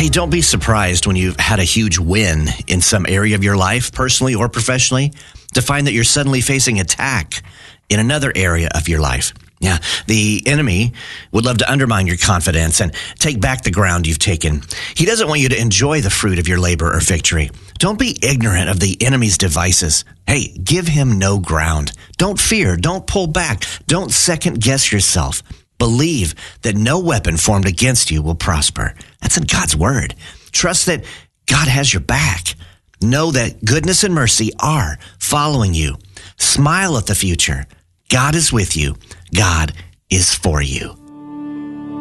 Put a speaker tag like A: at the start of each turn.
A: Hey, don't be surprised when you've had a huge win in some area of your life, personally or professionally, to find that you're suddenly facing attack in another area of your life. Yeah, the enemy would love to undermine your confidence and take back the ground you've taken. He doesn't want you to enjoy the fruit of your labor or victory. Don't be ignorant of the enemy's devices. Hey, give him no ground. Don't fear. Don't pull back. Don't second guess yourself. Believe that no weapon formed against you will prosper. That's in God's word. Trust that God has your back. Know that goodness and mercy are following you. Smile at the future. God is with you. God is for you.